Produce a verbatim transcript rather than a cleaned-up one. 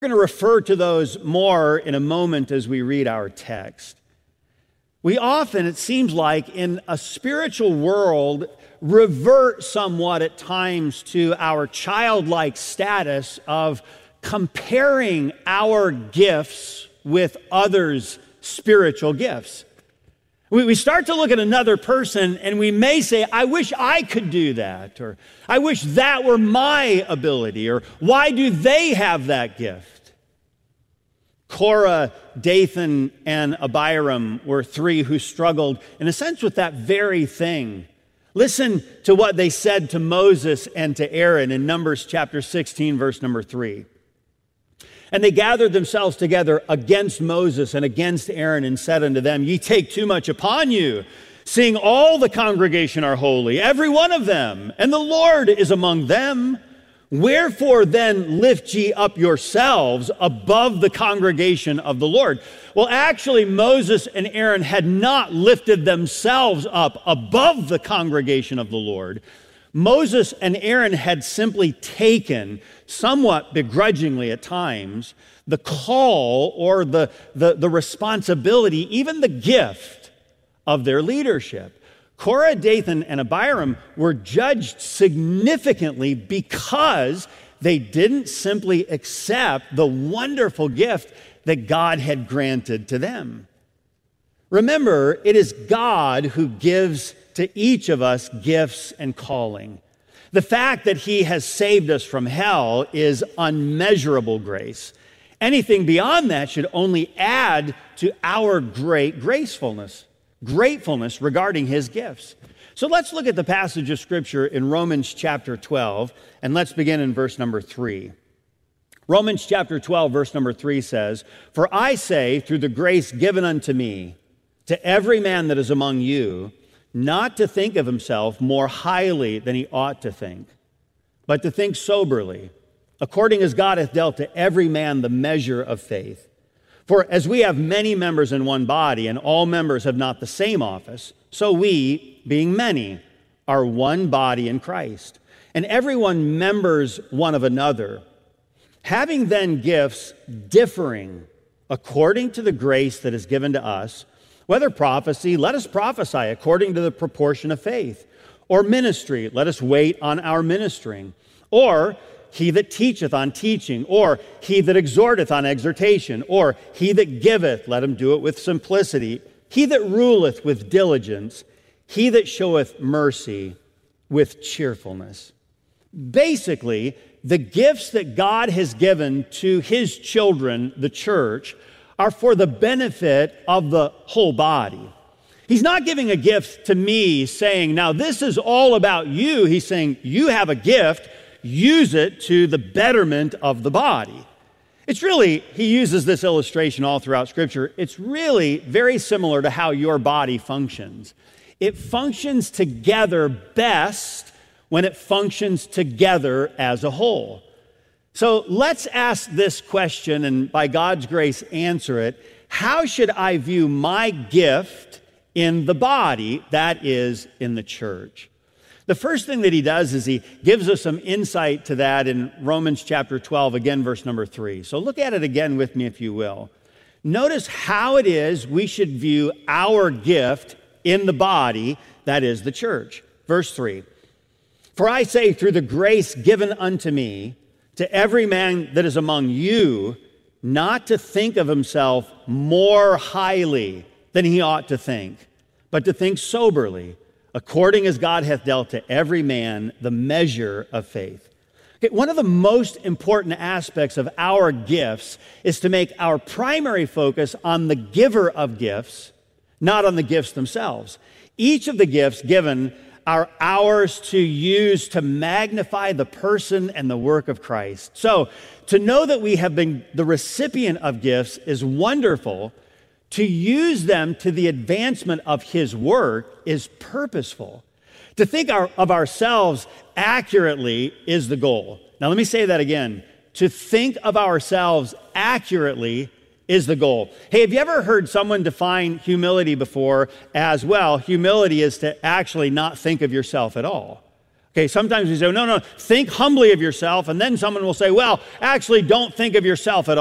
We're going to refer to those more in a moment as we read our text. We often, it seems like, in a spiritual world, revert somewhat at times to our childlike status of comparing our gifts with others' spiritual gifts. We, we start to look at another person and we may say, I wish I could do that, or I wish that were my ability, or why do they have that gift? Korah, Dathan, and Abiram were three who struggled, in a sense, with that very thing. Listen to what they said to Moses and to Aaron in Numbers chapter sixteen, verse number three. And they gathered themselves together against Moses and against Aaron and said unto them, Ye take too much upon you, seeing all the congregation are holy, every one of them, and the Lord is among them. Wherefore then lift ye up yourselves above the congregation of the Lord? Well, actually, Moses and Aaron had not lifted themselves up above the congregation of the Lord. Moses and Aaron had simply taken, somewhat begrudgingly at times, the call or the, the, the responsibility, even the gift of their leadership. Korah, Dathan, and Abiram were judged significantly because they didn't simply accept the wonderful gift that God had granted to them. Remember, it is God who gives to each of us gifts and calling. The fact that He has saved us from hell is unmeasurable grace. Anything beyond that should only add to our great gracefulness. Gratefulness regarding His gifts. So let's look at the passage of Scripture in Romans chapter twelve, and let's begin in verse number three. Romans chapter twelve, verse number three says, For I say, through the grace given unto me, to every man that is among you, not to think of himself more highly than he ought to think, but to think soberly, according as God hath dealt to every man the measure of faith. For as we have many members in one body, and all members have not the same office, so we, being many, are one body in Christ, and everyone members one of another. Having then gifts differing according to the grace that is given to us, whether prophecy, let us prophesy according to the proportion of faith, or ministry, let us wait on our ministering, or he that teacheth on teaching, or he that exhorteth on exhortation, or he that giveth, let him do it with simplicity, he that ruleth with diligence, he that showeth mercy with cheerfulness. Basically, the gifts that God has given to His children, the church, are for the benefit of the whole body. He's not giving a gift to me saying, now this is all about you. He's saying, you have a gift, use it to the betterment of the body. It's really, he uses this illustration all throughout Scripture. It's really very similar to how your body functions. It functions together best when it functions together as a whole. So let's ask this question, and by God's grace, answer it. How should I view my gift in the body, that is, in the church? The first thing that he does is he gives us some insight to that in Romans chapter twelve, again, verse number three. So look at it again with me, if you will. Notice how it is we should view our gift in the body, that is, the church. Verse three, For I say, through the grace given unto me, to every man that is among you, not to think of himself more highly than he ought to think, but to think soberly, according as God hath dealt to every man the measure of faith. Okay, one of the most important aspects of our gifts is to make our primary focus on the giver of gifts, not on the gifts themselves. Each of the gifts given are ours to use to magnify the person and the work of Christ. So, to know that we have been the recipient of gifts is wonderful. To use them to the advancement of His work is purposeful. To think our, of ourselves accurately is the goal. Now, let me say that again. To think of ourselves accurately is the goal. Hey, have you ever heard someone define humility before as, well, humility is to actually not think of yourself at all? Okay, sometimes we say, no, no, think humbly of yourself, and then someone will say, well, actually, don't think of yourself at